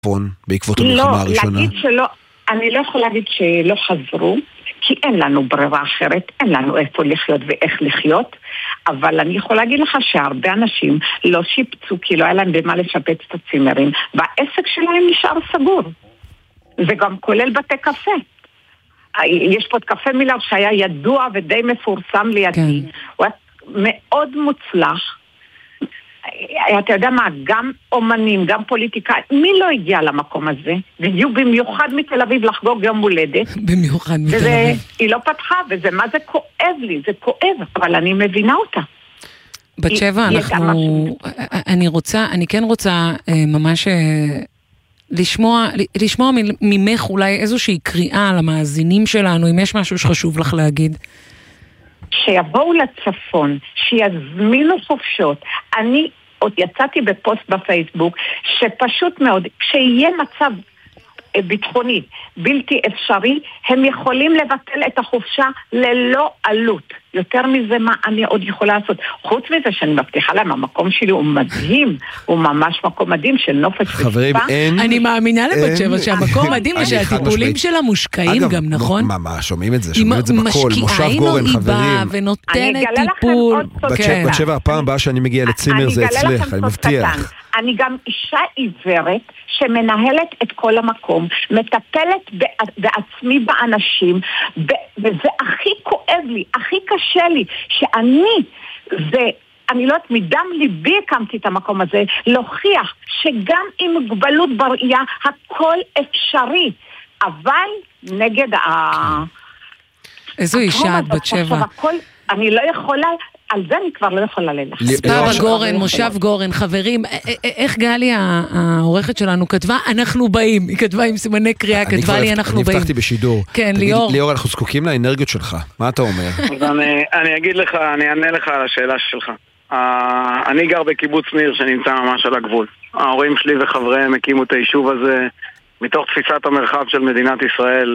בעקבות המלחמה הראשונה? אני לא יכולה להגיד שלא חזרו, כי אין לנו ברירה אחרת, אין לנו איפה לחיות ואיך לחיות, אבל אני יכולה להגיד לך שהרבה אנשים לא שיפצו, כי לא היה להם במה לשפץ את הצימרים, והעסק שלהם נשאר סגור. זה גם כולל בתי קפה. יש פה את קפה מילר שהיה ידוע ודי מפורסם לידי. הוא היה מאוד מוצלח. אתה יודע מה, גם אומנים, גם פוליטיקאים, מי לא הגיע למקום הזה? והגיעו במיוחד מתל אביב לחגוג יום הולדת. במיוחד מתל אביב. היא לא פתחה, וזה מה זה כואב לי, זה כואב, אבל אני מבינה אותה. בת שבע, אני כן רוצה ממש לשמוע ממך אולי איזושהי קריאה למאזינים שלנו, אם יש משהו שחשוב לך להגיד. שיבואו לצפון, שיזמינו חופשות. אני עוד יצאתי בפוסט בפייסבוק, שפשוט מאוד, כשיהיה מצב ביטחוני בלתי אפשרי, הם יכולים לבטל את החופשה ללא עלות. יותר מזה מה אני עוד יכולה לעשות? חוץ מזה שאני מבטיחה להם, המקום שלי הוא מדהים, הוא ממש מקום מדהים של נופש חברים, אני מאמינה לבת שבע שהמקום מדהים ושהטיפולים שלה מושקעים גם, נכון? מה, שומעים את זה בכל, מושב גורן, חברים. ונותנת טיפול. בת שבע, הפעם הבאה שאני מגיע לצימר זה אצלך, אני מבטיח. אני גם אישה עיוורת שמנהלת את כל המקום, מטפלת בעצמי באנשים, וזה הכי כואב לי, הכי קשה לי, שאני לא יודעת, מדם ליבי הקמתי את המקום הזה, להוכיח שגם עם מוגבלות בראייה הכל אפשרי, אבל נגד איזו אישה את בת שבע. אני לא יכולה, על זה אני כבר לא יכולה ללכת. סבבה גורן, מושב גורן, חברים, איך גלי העורכת שלנו כתבה? אנחנו באים. היא כתבה עם סימני קריאה, כתבה לי אנחנו באים. אני הבטחתי בשידור. כן, ליאור. ליאור, אנחנו זקוקים לאנרגיות שלך. מה אתה אומר? אני אגיד לך, אני אענה לך על השאלה שלך. אני גר בקיבוץ ניר שנמצא ממש על הגבול. ההורים שלי וחבריהם הקימו את היישוב הזה מתוך תפיסת המרחב של מדינת ישראל,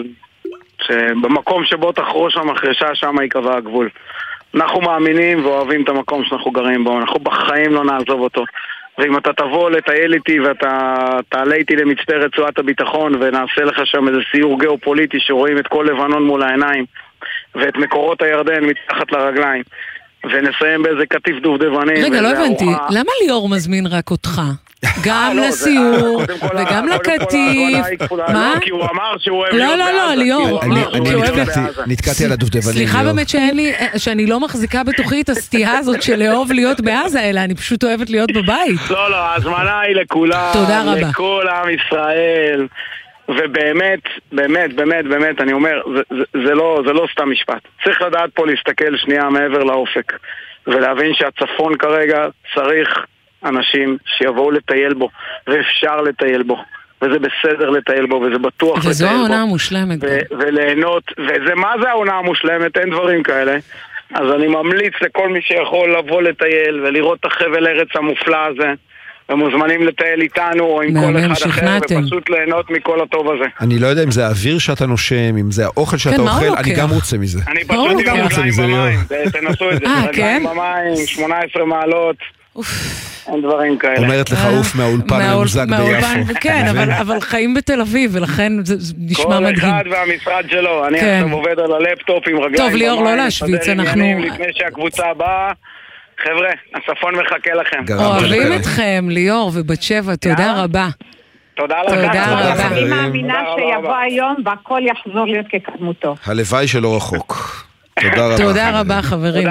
שבמקום שבו תחרוש המחרשה, שם יקבע הגבול. אנחנו מאמינים ואוהבים את המקום שאנחנו גרים בו, אנחנו בחיים לא נעזוב אותו. ואם אתה תבוא לטייל איתי ואתה תעלה איתי למצפה רצועת הביטחון ונעשה לך שם איזה סיור גיאופוליטי שרואים את כל לבנון מול העיניים ואת מקורות הירדן מתחת לרגליים ונסיים באיזה כתיף דובדבנים. רגע, לא הבנתי, למה ליאור מזמין רק אותך? גם לסיור וגם לקטיף. מה? כי הוא אמר שהוא אוהב להיות בעזה. לא, ליאור. נתקעתי על הדובדבנים. סליחה באמת שאני לא מחזיקה בתוכי את הסטייה הזאת של לאהוב להיות בעזה, אלא אני פשוט אוהבת להיות בבית. לא, ההזמנה היא לכולם. תודה רבה. לכל עם ישראל. ובאמת, באמת, אני אומר, זה לא סתם משפט. צריך לדעת פה להסתכל שנייה מעבר לאופק, ולהבין שהצפון כרגע צריך אנשים שיבואו לטייל בו, ואפשר לטייל בו, וזה בסדר לטייל בו, וזה בטוח לטייל בו. וזו העונה המושלמת. וליהנות, מה זה העונה המושלמת? אין דברים כאלה. אז אני ממליץ לכל מי שיכול לבוא לטייל, ולראות את החבל ארץ המופלא הזה, ומוזמנים לטייל איתנו או עם כל אחד אחר ופשוט ליהנות מכל הטוב הזה. אני לא יודע אם זה האוויר שאתה נושם, אם זה האוכל שאתה אוכל, אני גם רוצה מזה. אני פשוט עם רגליים במים, תנסו את זה, רגליים במים, 18 מעלות, אין דברים כאלה. אומרת לך אוף מהאולפן המוזג ביפו. כן, אבל חיים בתל אביב, ולכן זה נשמע מדהים. כל אחד והמשרד שלו, אני עכשיו עובד על הלפטופ עם רגליים במים. טוב, ליאור, לא להשוויץ, אנחנו... לפני שהקבוצה הבאה, חבר'ה, הצפון מחכה לכם. אוהבים אתכם, ליאור ובת שבע, תודה רבה. תודה רבה. אני מאמינה שיבוא היום והכל יחזור להיות כקדמותו. הלוואי שלא רחוק. תודה רבה. תודה רבה, חברים.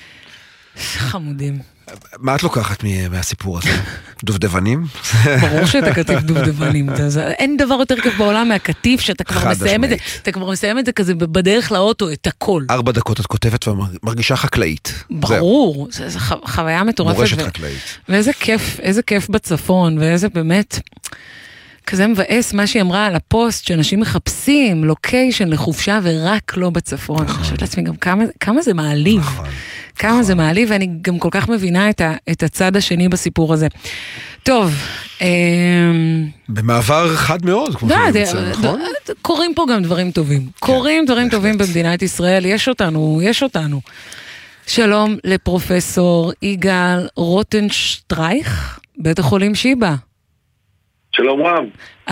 חמודים. מה את לוקחת מהסיפור הזה? דובדבנים? ברור שאתה כתיף דובדבנים. אין דבר יותר כיף בעולם מהכתיף שאתה כבר מסיים את זה. אתה כבר מסיים את זה כזה בדרך לאוטו, את הכל. 4 דקות את כותבת ומרגישה חקלאית. ברור. זו חוויה מטורפת. מורשת חקלאית. ואיזה כיף בצפון, ואיזה באמת... כזה מבאס מה שהיא אמרה על הפוסט, שאנשים מחפשים לוקיישן לחופשה ורק לא בצפון. אני חושבת לעצמי גם כמה זה מעליב. כמה זה מעליב, ואני גם כל כך מבינה את הצד השני בסיפור הזה. טוב. במעבר חד מאוד, כמו שנמצא, נכון? קוראים פה גם דברים טובים. קוראים דברים טובים במדינת ישראל, יש אותנו. שלום לפרופסור יגאל רוטנשטרייך, בית החולים שיבא. שלום רב.